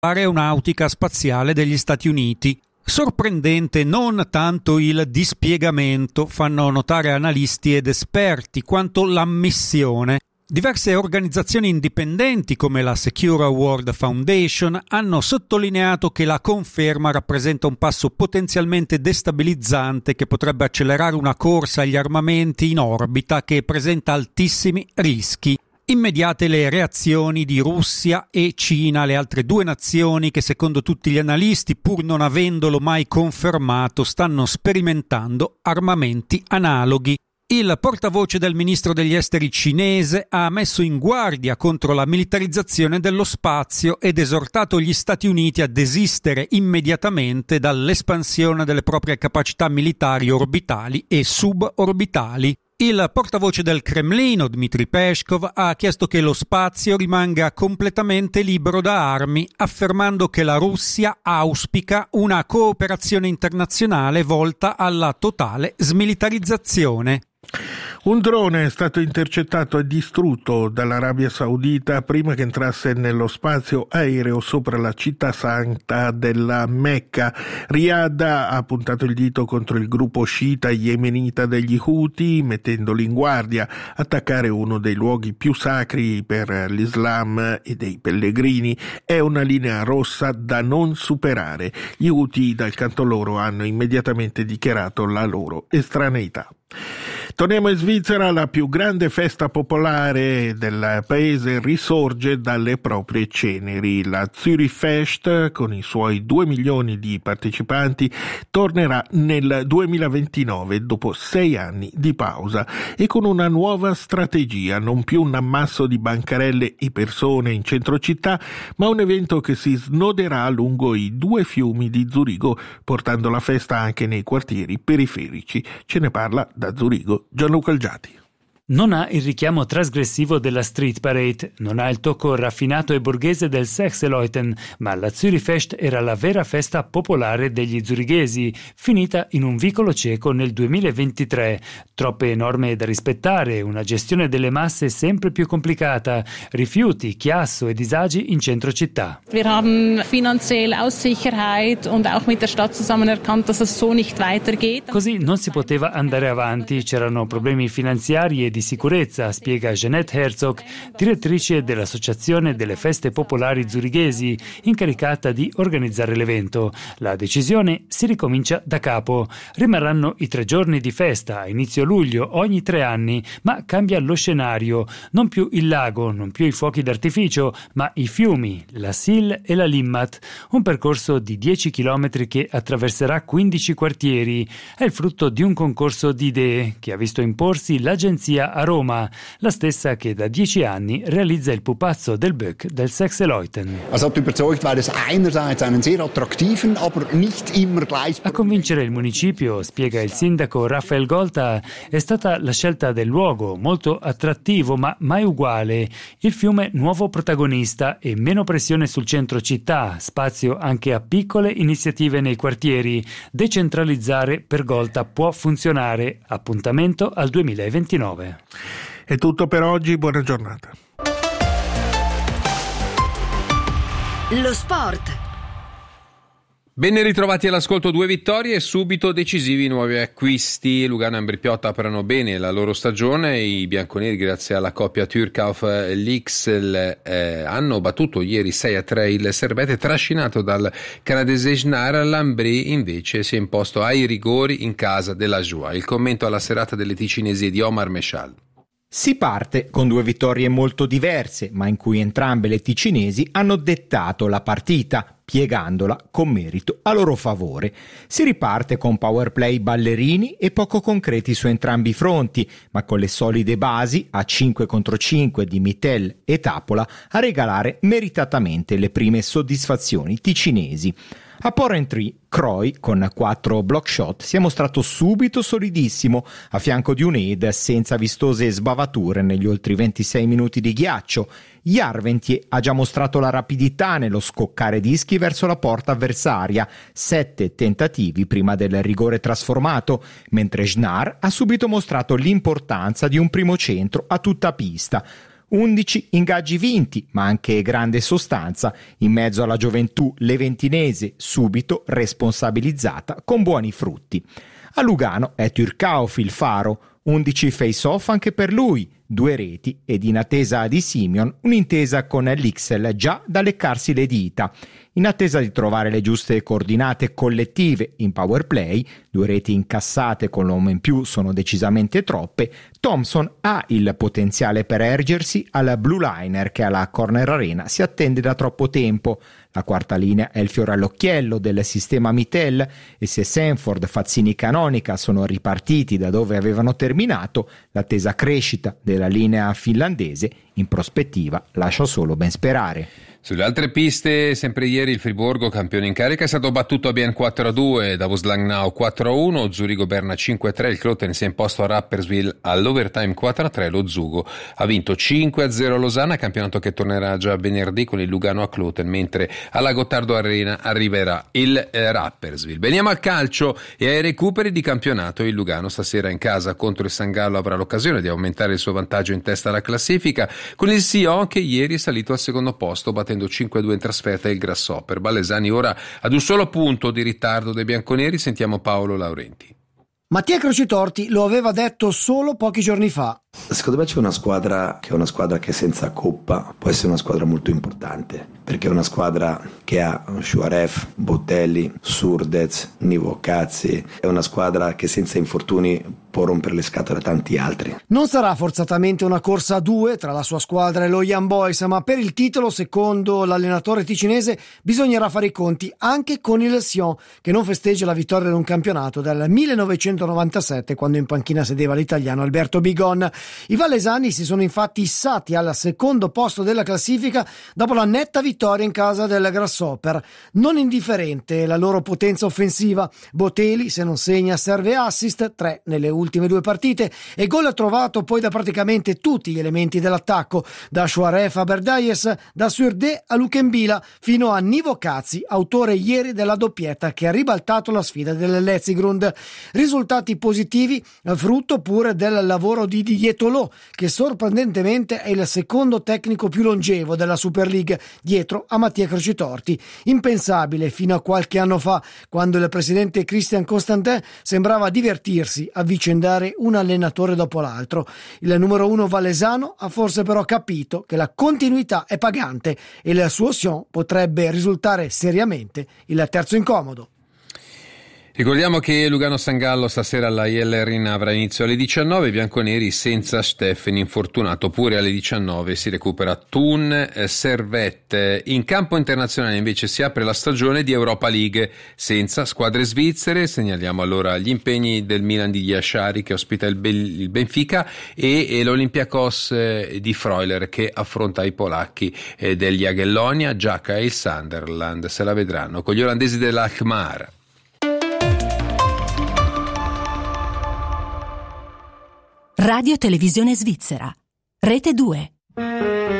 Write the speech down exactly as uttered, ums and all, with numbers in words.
aeronautica spaziale degli Stati Uniti. Sorprendente non tanto il dispiegamento, fanno notare analisti ed esperti, quanto l'ammissione. Diverse organizzazioni indipendenti come la Secure World Foundation hanno sottolineato che la conferma rappresenta un passo potenzialmente destabilizzante che potrebbe accelerare una corsa agli armamenti in orbita che presenta altissimi rischi. Immediate le reazioni di Russia e Cina, le altre due nazioni che secondo tutti gli analisti, pur non avendolo mai confermato, stanno sperimentando armamenti analoghi. Il portavoce del ministro degli esteri cinese ha messo in guardia contro la militarizzazione dello spazio ed esortato gli Stati Uniti a desistere immediatamente dall'espansione delle proprie capacità militari orbitali e suborbitali. Il portavoce del Cremlino, Dmitry Peskov, ha chiesto che lo spazio rimanga completamente libero da armi, affermando che la Russia auspica una cooperazione internazionale volta alla totale smilitarizzazione. Un drone è stato intercettato e distrutto dall'Arabia Saudita prima che entrasse nello spazio aereo sopra la città santa della Mecca. Riyadh ha puntato il dito contro il gruppo sciita yemenita degli Houthi, mettendoli in guardia. Attaccare uno dei luoghi più sacri per l'Islam e dei pellegrini è una linea rossa da non superare. Gli Houthi, dal canto loro, hanno immediatamente dichiarato la loro estraneità. Torniamo in Svizzera. La più grande festa popolare del paese risorge dalle proprie ceneri. La Zürich Fest, con i suoi due milioni di partecipanti, tornerà nel duemilaventinove dopo sei anni di pausa e con una nuova strategia, non più un ammasso di bancarelle e persone in centro città, ma un evento che si snoderà lungo i due fiumi di Zurigo, portando la festa anche nei quartieri periferici. Ce ne parla da Zurigo Gianluca Algiati. Non ha il richiamo trasgressivo della street parade, non ha il tocco raffinato e borghese del Sechseleuten, ma la Zürich Fest era la vera festa popolare degli zurighesi, finita in un vicolo cieco nel duemilaventitré. Troppe norme da rispettare, una gestione delle masse sempre più complicata, rifiuti, chiasso e disagi in centro città. Wir haben finanzielle Aussicherheit und auch mit der Stadt zusammen erkannt, dass es so nicht weitergeht. Così non si poteva andare avanti, c'erano problemi finanziari e di sicurezza, spiega Jeanette Herzog, direttrice dell'Associazione delle Feste Popolari Zurighesi, incaricata di organizzare l'evento. La decisione: si ricomincia da capo. Rimarranno i tre giorni di festa a inizio luglio ogni tre anni, ma cambia lo scenario. Non più il lago, non più i fuochi d'artificio, ma i fiumi, la Sil e la Limmat. Un percorso di dieci chilometri che attraverserà quindici quartieri. È il frutto di un concorso di idee che ha visto imporsi l'agenzia a Roma, la stessa che da dieci anni realizza il pupazzo del Böck del Sechseleuten. A convincere il municipio, spiega il sindaco Raphael Golta, è stata la scelta del luogo, molto attrattivo ma mai uguale. Il fiume nuovo protagonista e meno pressione sul centro città, spazio anche a piccole iniziative nei quartieri. Decentralizzare per Golta può funzionare. Appuntamento al duemilaventinove. È tutto per oggi, buona giornata. Lo sport. Ben ritrovati all'ascolto. Due vittorie e subito decisivi nuovi acquisti. Lugano e Ambrì-Piotta aprono bene la loro stagione. I bianconeri, grazie alla coppia Türkauf-Lixel, eh, hanno battuto ieri sei a tre il Servette, trascinato dal canadese Jnar. L'Ambrì invece si è imposto ai rigori in casa della Joie. Il commento alla serata delle ticinesi di Omar Meshal. Si parte con due vittorie molto diverse, ma in cui entrambe le ticinesi hanno dettato la partita, piegandola con merito a loro favore. Si riparte con power play ballerini e poco concreti su entrambi i fronti, ma con le solide basi a cinque contro cinque di Mittel e Tapola a regalare meritatamente le prime soddisfazioni ticinesi. A Porent tre, Croy, con quattro block shot, si è mostrato subito solidissimo, a fianco di un Ed senza vistose sbavature negli oltre ventisei minuti di ghiaccio. Järventie ha già mostrato la rapidità nello scoccare dischi verso la porta avversaria, sette tentativi prima del rigore trasformato, mentre Jnar ha subito mostrato l'importanza di un primo centro a tutta pista. undici ingaggi vinti, ma anche grande sostanza in mezzo alla gioventù leventinese subito responsabilizzata con buoni frutti. A Lugano è Turcauf il faro, undici face-off anche per lui, due reti ed in attesa di Simeon un'intesa con l'Ixel già da leccarsi le dita. In attesa di trovare le giuste coordinate collettive in power play, due reti incassate con l'uomo in più sono decisamente troppe, Thompson ha il potenziale per ergersi al blue liner che alla Corner Arena si attende da troppo tempo. La quarta linea è il fiore all'occhiello del sistema Mittel e se Sanford, Fazzini e Canonica sono ripartiti da dove avevano terminato, l'attesa crescita della linea finlandese in prospettiva lascia solo ben sperare. Sulle altre piste, sempre ieri il Friburgo, campione in carica, è stato battuto a Bien quattro a due, Davos Langnau quattro a uno, Zurigo Berna cinque a tre, il Kloten si è imposto a Rapperswil all'overtime quattro a tre, lo Zugo ha vinto cinque a zero a Losanna, campionato che tornerà già venerdì con il Lugano a Kloten, mentre alla Gottardo Arena arriverà il eh, Rapperswil. Veniamo al calcio e ai recuperi di campionato. Il Lugano stasera in casa contro il San Gallo avrà l'occasione di aumentare il suo vantaggio in testa alla classifica, con il Sion che ieri è salito al secondo posto battendo cinque a due in trasferta il Grasshopper. Ballesani ora ad un solo punto di ritardo dei bianconeri. Sentiamo Paolo Laurenti. Mattia Crocitorti lo aveva detto solo pochi giorni fa. Secondo me c'è una squadra che è una squadra che senza coppa può essere una squadra molto importante, perché è una squadra che ha Shuaref, Botelli, Surdez, Nivo Cazzi, è una squadra che senza infortuni può rompere le scatole a tanti altri. Non sarà forzatamente una corsa a due tra la sua squadra e lo Young Boys, ma per il titolo, secondo l'allenatore ticinese, bisognerà fare i conti anche con il Sion, che non festeggia la vittoria di un campionato dal millenovecentonovantasette, quando in panchina sedeva l'italiano Alberto Bigon. I vallesani si sono infatti issati al secondo posto della classifica dopo la netta vittoria in casa del Grasshopper. Non indifferente la loro potenza offensiva. Botelli, se non segna, serve assist, tre nelle ultime due partite, e gol trovato poi da praticamente tutti gli elementi dell'attacco, da Shuaref a Berdaies, da Surde a Lukembila fino a Nivo Cazzi, autore ieri della doppietta che ha ribaltato la sfida del Letzigrund. Risultati positivi, frutto pure del lavoro di Didier Tolò, che sorprendentemente è il secondo tecnico più longevo della Super League, dietro a Mattia Crocitorti. Impensabile fino a qualche anno fa, quando il presidente Christian Constantin sembrava divertirsi a vicendare un allenatore dopo l'altro. Il numero uno vallesano ha forse però capito che la continuità è pagante e il suo Sion potrebbe risultare seriamente il terzo incomodo. Ricordiamo che Lugano San Gallo stasera alla I L Arena avrà inizio alle diciannove, i bianconeri senza Steffen infortunato, pure alle diciannove si recupera Thun eh, Servette. In campo internazionale invece si apre la stagione di Europa League senza squadre svizzere. Segnaliamo allora gli impegni del Milan di Yashari che ospita il, Be- il Benfica e, e l'Olympiakos eh, di Freuler che affronta i polacchi eh, degli Jagiellonia. Giacca e il Sunderland se la vedranno con gli olandesi dell'Alkmaar. Radio Televisione Svizzera, Rete due.